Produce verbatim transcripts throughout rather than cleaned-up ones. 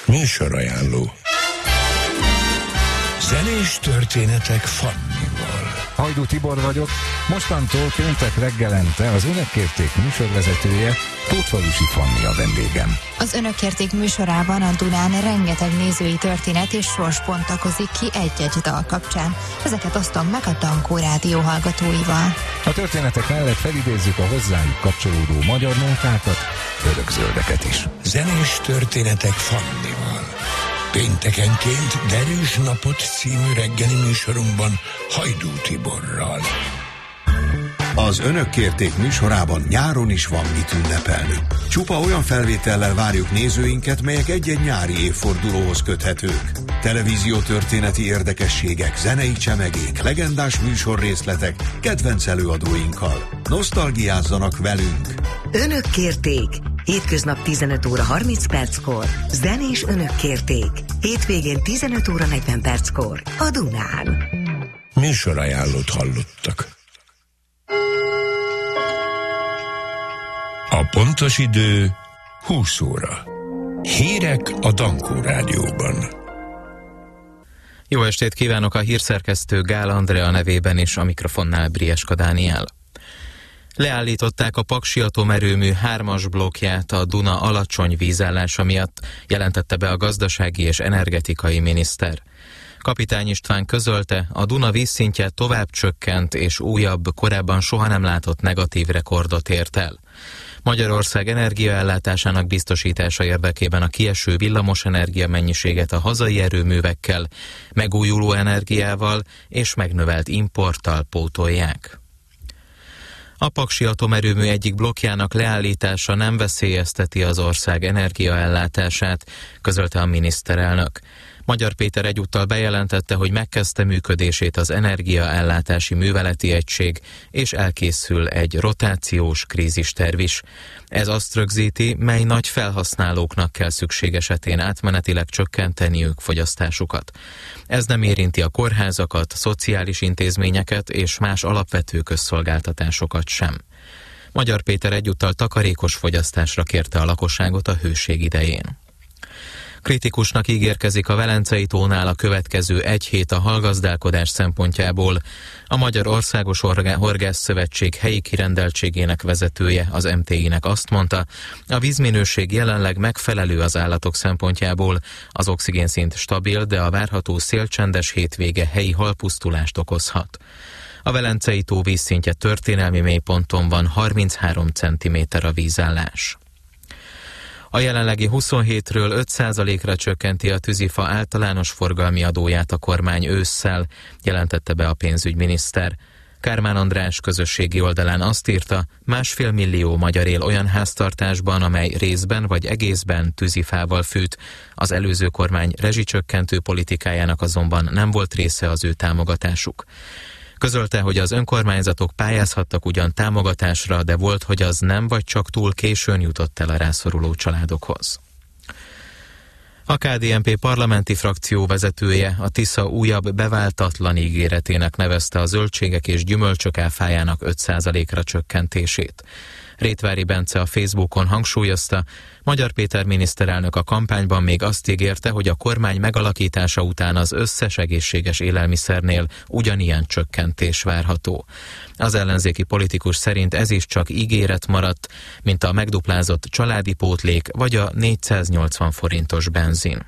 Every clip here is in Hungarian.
Műsorajánló. Zenés történetek Fannival. Hajdú Tibor vagyok, mostantól péntek reggelente az Önök kérték műsorvezetője, Tótfalusi Fanni a vendégem. Az Önök kérték műsorában a Dunán rengeteg nézői történet és sors bontakozik ki egy-egy dal kapcsán. Ezeket osztom meg a Dankó Rádió hallgatóival. A történetek mellett felidézzük a hozzájuk kapcsolódó magyar nótákat, örökzöldeket is. Zenés történetek Fannival. Péntekenként Derűs napot című reggeli műsorunkban Hajdú Tiborral. Az Önök kérték műsorában nyáron is van mit ünnepelni. Csupa olyan felvétellel várjuk nézőinket, melyek egy-egy nyári évfordulóhoz köthetők. Televíziótörténeti érdekességek, zenei csemegék, legendás műsorrészletek, kedvenc előadóinkkal. Nosztalgiázzanak velünk! Önök kérték! Hétköznap tizenöt óra harminc perckor. Zenés Önök kérték. Hétvégén tizenöt óra negyven perckor. A Dunán. Műsorajánlót hallottak. A pontos idő húsz óra. Hírek a Dankó Rádióban. Jó estét kívánok, a hírszerkesztő Gál Andrea nevében is, a mikrofonnál Brieska Dániel. Leállították a Paksi atomerőmű hármas blokkját a Duna alacsony vízállása miatt, jelentette be a gazdasági és energetikai miniszter. Kapitány István közölte, a Duna vízszintje tovább csökkent és újabb, korábban soha nem látott negatív rekordot ért el. Magyarország energiaellátásának biztosítása érdekében a kieső villamosenergia mennyiséget a hazai erőművekkel, megújuló energiával és megnövelt importtal pótolják. A Paksi atomerőmű egyik blokkjának leállítása nem veszélyezteti az ország energiaellátását, közölte a miniszterelnök. Magyar Péter egyúttal bejelentette, hogy megkezdte működését az energiaellátási műveleti egység, és elkészül egy rotációs krízisterv is. Ez azt rögzíti, mely nagy felhasználóknak kell szükség esetén átmenetileg csökkenteniük fogyasztásukat. Ez nem érinti a kórházakat, szociális intézményeket és más alapvető közszolgáltatásokat sem. Magyar Péter egyúttal takarékos fogyasztásra kérte a lakosságot a hőség idején. Kritikusnak ígérkezik a Velencei tónál a következő egy hét a halgazdálkodás szempontjából. A Magyar Országos Horgászszövetség helyi kirendeltségének vezetője, az em té i-nek azt mondta, a vízminőség jelenleg megfelelő az állatok szempontjából, az oxigénszint stabil, de a várható szélcsendes hétvége helyi halpusztulást okozhat. A Velencei tó vízszintje történelmi mélyponton van, harminchárom centiméter a vízállás. A jelenlegi huszonhétről öt százalékra csökkenti a tűzifa általános forgalmi adóját a kormány ősszel, jelentette be a pénzügyminiszter. Kármán András közösségi oldalán azt írta, másfél millió magyar él olyan háztartásban, amely részben vagy egészben tűzifával fűt. Az előző kormány rezsicsökkentő politikájának azonban nem volt része az ő támogatásuk. Közölte, hogy az önkormányzatok pályázhattak ugyan támogatásra, de volt, hogy az nem vagy csak túl későn jutott el a rászoruló családokhoz. A ká dé en pé parlamenti frakció vezetője a Tisza újabb beváltatlan ígéretének nevezte a zöldségek és gyümölcsök áfájának öt százalékra csökkentését. Rétvári Bence a Facebookon hangsúlyozta, Magyar Péter miniszterelnök a kampányban még azt ígérte, hogy a kormány megalakítása után az összes egészséges élelmiszernél ugyanilyen csökkentés várható. Az ellenzéki politikus szerint ez is csak ígéret maradt, mint a megduplázott családi pótlék vagy a négyszáznyolcvan forintos benzin.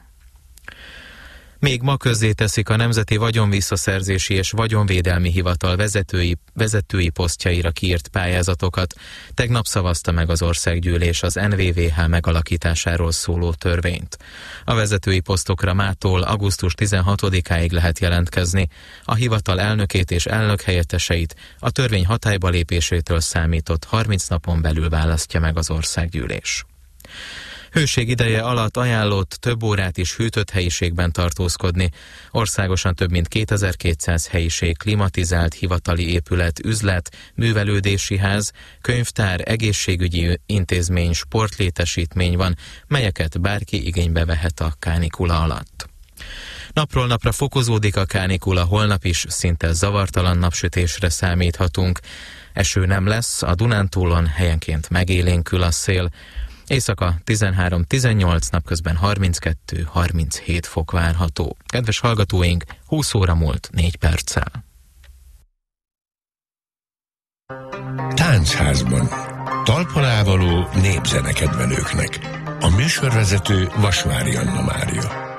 Még ma közzéteszik a Nemzeti Vagyonvisszaszerzési és Vagyonvédelmi Hivatal vezetői, vezetői posztjaira kiírt pályázatokat. Tegnap szavazta meg az országgyűlés az en vé vé há megalakításáról szóló törvényt. A vezetői posztokra mától augusztus tizenhatodikáig lehet jelentkezni. A hivatal elnökét és elnökhelyetteseit a törvény hatályba lépésétől számított harminc napon belül választja meg az országgyűlés. Hőség ideje alatt ajánlott több órát is hűtött helyiségben tartózkodni. Országosan több mint kétezer-kétszáz helyiség, klimatizált hivatali épület, üzlet, művelődési ház, könyvtár, egészségügyi intézmény, sportlétesítmény van, melyeket bárki igénybe vehet a kánikula alatt. Napról napra fokozódik a kánikula, holnap is szinte zavartalan napsütésre számíthatunk. Eső nem lesz, a Dunántúlon helyenként megélénkül a szél. Éjszaka tizenhárom tizennyolc, napközben harminckettő harminchét fok várható. Kedves hallgatóink, húsz óra múlt négy perccel. Táncházban. Talpalávaló népzenekedvelőknek. A műsorvezető Vasvári Anna Mária.